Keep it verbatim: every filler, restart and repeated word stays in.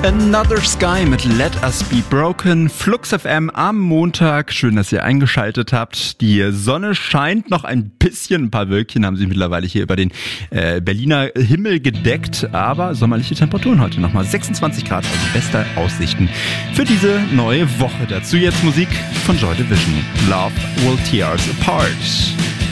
Another Sky mit Let Us Be Broken, Flux F M am Montag. Schön, dass ihr eingeschaltet habt. Die Sonne scheint noch ein bisschen, ein paar Wölkchen haben sich mittlerweile hier über den äh, Berliner Himmel gedeckt, aber sommerliche Temperaturen heute nochmal sechsundzwanzig Grad, also beste Aussichten für diese neue Woche. Dazu jetzt Musik von Joy Division. Love Will Tear Us Apart.